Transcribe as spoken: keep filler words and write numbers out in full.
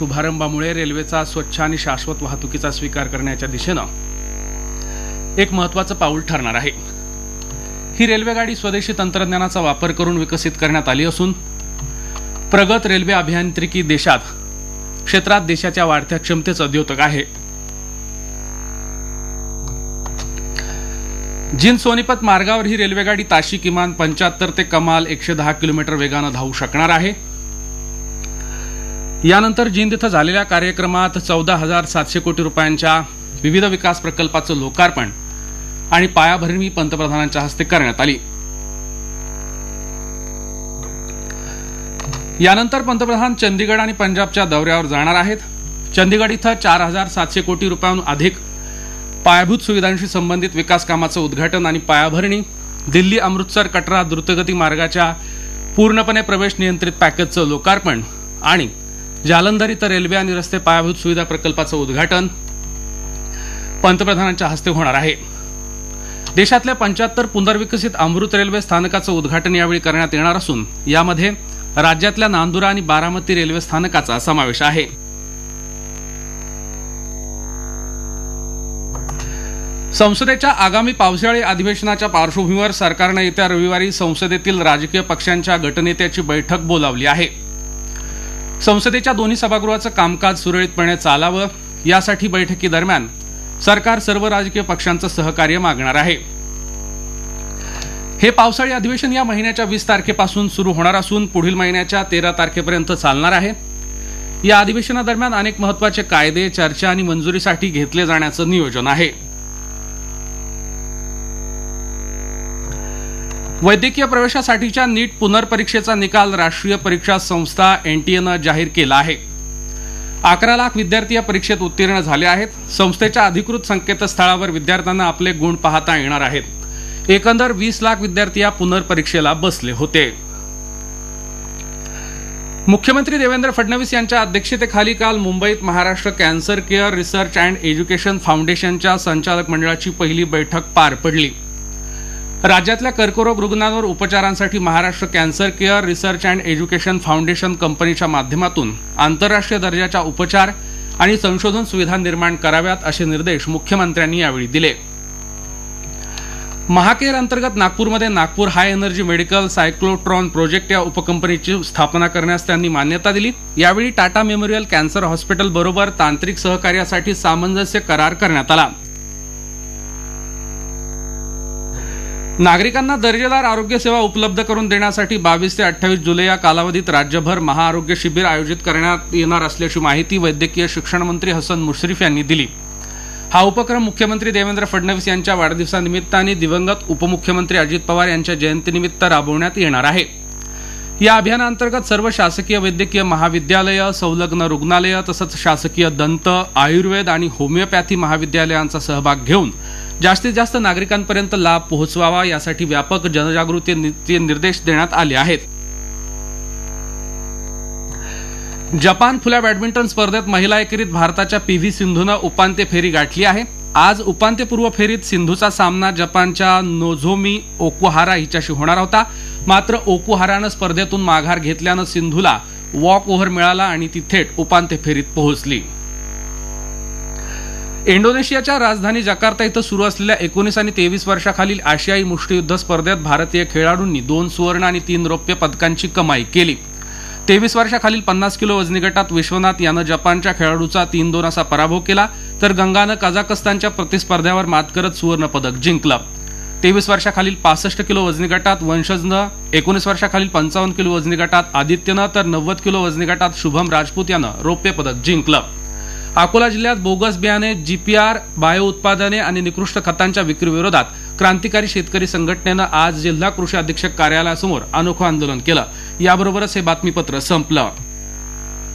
शुभारंभामुळे रेल्वेचा स्वच्छ आणि शाश्वत वाहतुकीचा स्वीकार करण्याच्या दिशेनं एक महत्त्वाचं पाऊल ठरणार आहे. ही रेल्वेगाडी स्वदेशी तंत्रज्ञानाचा वापर करून विकसित करण्यात आली असून प्रगत रेल्वे अभियांत्रिकी देशात क्षेत्रात देशाच्या वाढत्या क्षमतेचं द्योतक आहे. जिन सोनीपत मार्गावर ही रेल्वेगाडी ताशी किमान पंच्याहत्तर ते कमाल एकशे दहा किलोमीटर वेगानं धावू शकणार आहे. यानंतर जिंद इथं झालेल्या कार्यक्रमात चौदा हजार सातशे कोटी रुपयांच्या विविध विकास प्रकल्पाचं लोकार्पण आणि पायाभरणी पंतप्रधानांच्या हस्ते करण्यात आली. यानंतर पंतप्रधान चंदीगड आणि पंजाबच्या दौऱ्यावर जाणार आहेत. चंदीगड इथं चार हजार सातशे कोटी रुपयांहून अधिक पायाभूत सुविधांशी संबंधित विकास कामाचं उद्घाटन आणि पायाभरणी, दिल्ली अमृतसर कटरा द्रुतगती मार्गाच्या पूर्णपणे प्रवेश नियंत्रित पॅकेजचं लोकार्पण आणि जालंधर इथं रेल्वे आणि रस्ते पायाभूत सुविधा प्रकल्पाचं उद्घाटन पंतप्रधानांच्या हस्ते होणार आहे. देशातल्या पंच्याहत्तर पुनर्विकसित अमृत रेल्वे स्थानकाचं उद्घाटन यावेळी करण्यात येणार असून यामध्ये राज्यातल्या नांदुरा आणि बारामती रेल्वे स्थानकाचा समावेश आहे. संसदेच्या आगामी पावसाळी अधिवेशनाच्या पार्श्वभूमीवर सरकारनं येत्या रविवारी संसदेतील राजकीय पक्षांच्या गटनेत्याची बैठक बोलावली आहे. संसदेच्या दोन्ही सभागृहाचं कामकाज सुरळीतपणे चालावं यासाठी बैठकीदरम्यान सरकार सर्व राजकीय पक्षांचं सहकार्य मागणार आहे. हे पावसाळी अधिवेशन या महिन्याच्या वीस तारखेपासून सुरू होणार असून पुढील महिन्याच्या तेरा तारखेपर्यंत चालणार आहे. या अधिवेशनादरम्यान अनेक महत्त्वाचे कायदे चर्चा आणि मंजुरीसाठी घेतले जाण्याचं नियोजन आहे. वैद्यकीय प्रवेशासाठीच्या नीट पुनर्परीक्षेचा निकाल राष्ट्रीय परीक्षा संस्था एनटीएनं जाहीर केला आहे. अकरा लाख विद्यार्थी या परीक्षेत उत्तीर्ण झाले आहेत. संस्थेच्या अधिकृत संकेतस्थळावर विद्यार्थ्यांना आपले गुण पाहता येणार आहेत. एकंदर वीस लाख विद्यार्थी या पुनर्परीक्षेला बसले होते. मुख्यमंत्री देवेंद्र फडणवीस यांच्या अध्यक्षतेखाली काल मुंबईत Maharashtra cancer care research and education फाउंडेशनच्या संचालक मंडळाची पहिली बैठक पार पडली. राज्यातल्या कर्करोग रुग्णांवर उपचारांसाठी Maharashtra cancer care research and education foundation कंपनीच्या माध्यमातून आंतरराष्ट्रीय दर्जाच्या उपचार आणि संशोधन सुविधा निर्माण कराव्यात असे निर्देश मुख्यमंत्र्यांनी यावेळी दिले. महाकेअर अंतर्गत नागपूरमध्ये Nagpur high energy medical cyclotron project या उपकंपनीची स्थापना करण्यास त्यांनी मान्यता दिली. यावेळी टाटा मेमोरियल कॅन्सर हॉस्पिटल बरोबर तांत्रिक सहकार्यासाठी सामंजस्य करार करण्यात आला. नागरिकांना दर्जेदार आरोग्य सेवा उपलब्ध करून देण्यासाठी बावीस ते अठ्ठावीस जुलै या कालावधीत राज्यभर महाआरोग्य शिबिर आयोजित करण्यात येणार असल्याची माहिती वैद्यकीय शिक्षण मंत्री हसन मुश्रीफ यांनी दिली. हा उपक्रम मुख्यमंत्री देवेंद्र फडणवीस यांच्या वाढदिवसानिमित्ताने दिवंगत उपमुख्यमंत्री अजित पवार यांच्या जयंतीनिमित्त राबवण्यात येणार आहे. या अभियानाअंतर्गत सर्व शासकीय वैद्यकीय महाविद्यालय, संलग्न रुग्णालय तसंच शासकीय दंत, आयुर्वेद आणि होमिओपॅथी महाविद्यालयांचा सहभाग घेऊन जास्तीत जास्त नागरिकांपर्यंत लाभ पोहोचवावा यासाठी व्यापक जनजागृतीचे निर्देश देण्यात आले आहेत. जपान खुल्या बॅडमिंटन स्पर्धेत महिला एकेरीत भारताच्या पी व्ही सिंधूनं उपांत्य फेरी गाठली आहे. आज उपांत्यपूर्व फेरीत सिंधूचा सामना जपानच्या नोझोमी ओकुहारा हिच्याशी होणार होता. मात्र ओकुहारानं स्पर्धेतून माघार घेतल्यानं सिंधूला वॉक ओव्हर मिळाला आणि ती थेट उपांत्य फेरीत पोहोचली. इंडोनेशियाच्या राजधानी जकार्ता इथं सुरू असलेल्या एकोणीस आणि तेवीस वर्षाखालील आशियाई मुष्टियुद्ध स्पर्धेत भारतीय खेळाडूंनी दोन सुवर्ण आणि तीन रौप्य पदकांची कमाई केली. तेवीस वर्षाखालील पन्नास किलो वजनी गटात विश्वनाथ यानं जपानच्या खेळाडूचा तीन दोन असा पराभव केला तर गंगानं कझाकस्तानच्या प्रतिस्पर्ध्यावर मात करत सुवर्ण पदक जिंकलं. तेवीस वर्षाखालील पासष्ट किलो वजनी गटात वंशजनं, एकोणीस वर्षाखालील पंचावन्न किलो वजनी गटात आदित्यनं तर नव्वद किलो वजनी गटात शुभम राजपूत यानं रौप्य पदक जिंकलं. अकोला जिल्ह्यात बोगस बियाणे, जीपीआर, बायो उत्पादने आणि निकृष्ट खतांच्या विक्रीविरोधात क्रांतिकारी शेतकरी संघटनेनं आज जिल्हा कृषी अधीक्षक कार्यालयासमोर अनोखं आंदोलन केलं. याबरोबरच हे बातमीपत्र संपलं.